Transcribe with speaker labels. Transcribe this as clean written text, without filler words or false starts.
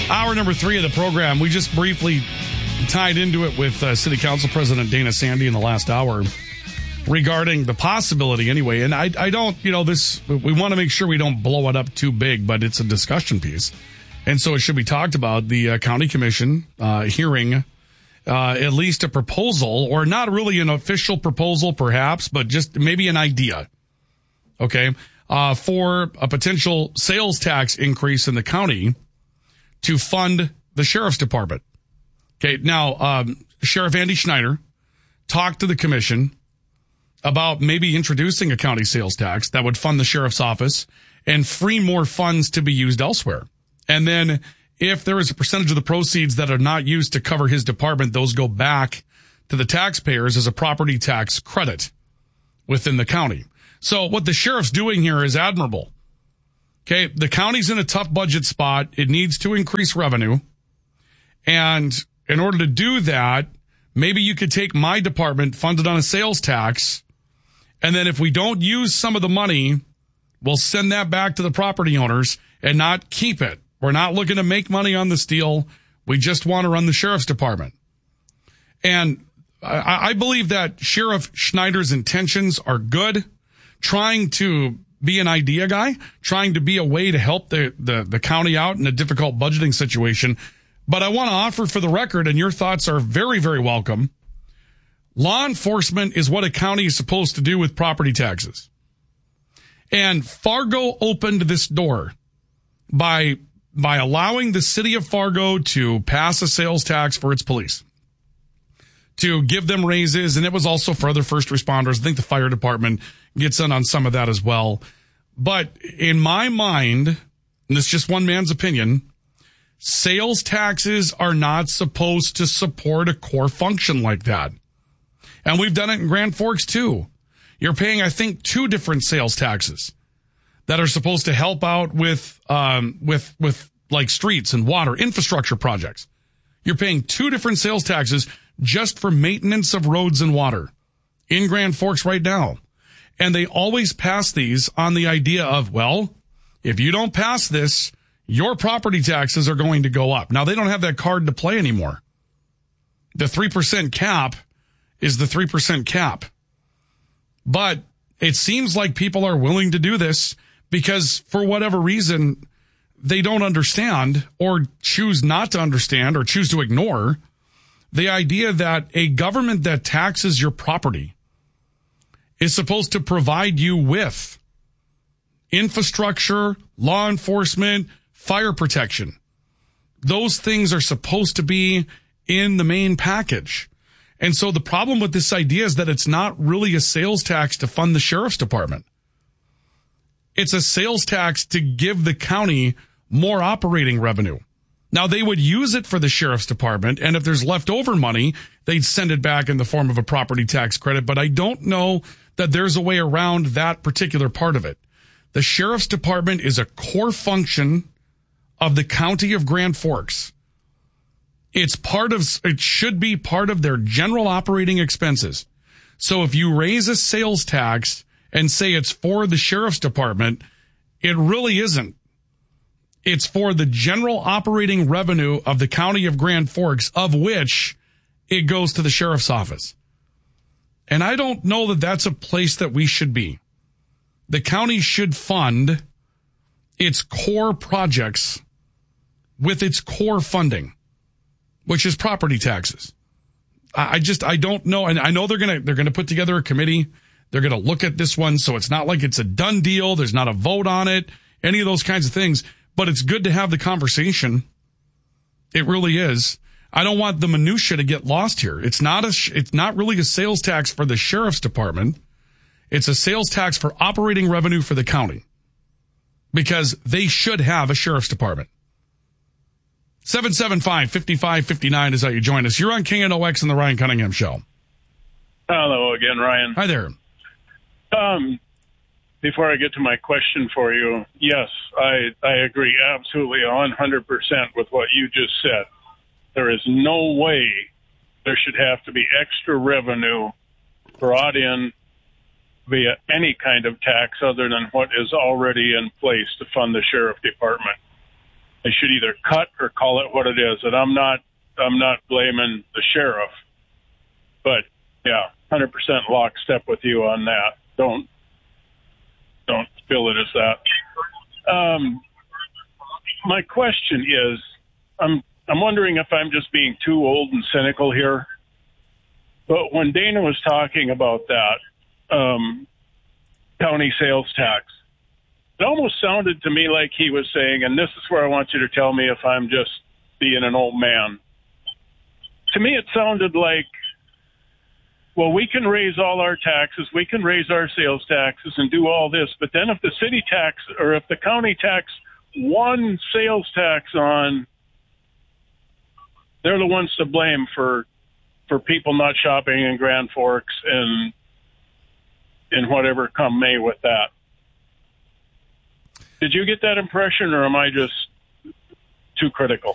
Speaker 1: Hour number 3 of the program. We just briefly tied into it with City Council President Dana Sandy in the last hour regarding the possibility anyway. And I don't, we want to make sure we don't blow it up too big, but it's a discussion piece. And so it should be talked about. The county commission hearing at least a proposal, or not really an official proposal perhaps, but just maybe an idea. Okay. For a potential sales tax increase in the county to fund the sheriff's department. Okay, now, Sheriff Andy Schneider talked to the commission about maybe introducing a county sales tax that would fund the sheriff's office and free more funds to be used elsewhere. And then if there is a percentage of the proceeds that are not used to cover his department, those go back to the taxpayers as a property tax credit within the county. So what the sheriff's doing here is admirable. Okay, the county's in a tough budget spot. It needs to increase revenue. And in order to do that, maybe you could take my department, fund it on a sales tax, and then if we don't use some of the money, we'll send that back to the property owners and not keep it. We're not looking to make money on this deal. We just want to run the sheriff's department. And I believe that Sheriff Schneider's intentions are good, trying to be an idea guy, trying to be a way to help the county out in a difficult budgeting situation. But I want to offer for the record, and your thoughts are very, very welcome. Law enforcement is what a county is supposed to do with property taxes. And Fargo opened this door by allowing the city of Fargo to pass a sales tax for its police, to give them raises, and it was also for other first responders. I think the fire department gets in on some of that as well. But in my mind, and this is just one man's opinion, sales taxes are not supposed to support a core function like that. And we've done it in Grand Forks too. You're paying, I think, 2 different sales taxes that are supposed to help out with like streets and water infrastructure projects. You're paying 2 different sales taxes just for maintenance of roads and water in Grand Forks right now. And they always pass these on the idea of, well, if you don't pass this, your property taxes are going to go up. Now, they don't have that card to play anymore. The 3% cap is the 3% cap. But it seems like people are willing to do this because for whatever reason, they don't understand or choose not to understand or choose to ignore the idea that a government that taxes your property is supposed to provide you with infrastructure, law enforcement, fire protection. Those things are supposed to be in the main package. And so the problem with this idea is that it's not really a sales tax to fund the sheriff's department. It's a sales tax to give the county more operating revenue. Now, they would use it for the sheriff's department, and if there's leftover money, they'd send it back in the form of a property tax credit. But I don't know that there's a way around that particular part of it. The sheriff's department is a core function of the county of Grand Forks. It should be part of their general operating expenses. So if you raise a sales tax and say it's for the sheriff's department, it really isn't. It's for the general operating revenue of the county of Grand Forks, of which it goes to the sheriff's office. And I don't know that that's a place that we should be. The county should fund its core projects with its core funding, which is property taxes. I don't know. And I know they're going to put together a committee. They're going to look at this one. So it's not like it's a done deal. There's not a vote on it, any of those kinds of things. But it's good to have the conversation. It really is. I don't want the minutia to get lost here. It's not really a sales tax for the sheriff's department. It's a sales tax for operating revenue for the county because they should have a sheriff's department. 775-5559 is how you join us. You're on KNOX and the Ryan Cunningham Show.
Speaker 2: Hello again, Ryan.
Speaker 1: Hi there.
Speaker 2: Before I get to my question for you, yes, I agree absolutely 100% with what you just said. There is no way there should have to be extra revenue brought in via any kind of tax other than what is already in place to fund the sheriff department. They should either cut or call it what it is. And I'm not blaming the sheriff, but yeah, 100% lockstep with you on that. Don't bill it as that. My question is, I'm wondering if I'm just being too old and cynical here, but when Dana was talking about that county sales tax, it almost sounded to me like he was saying, and this is where I want you to tell me if I'm just being an old man. To me, it sounded like, well, we can raise all our taxes, we can raise our sales taxes and do all this, but then if the city tax or if the county tax one sales tax on, they're the ones to blame for people not shopping in Grand Forks and whatever come May with that. Did you get that impression, or am I just too critical?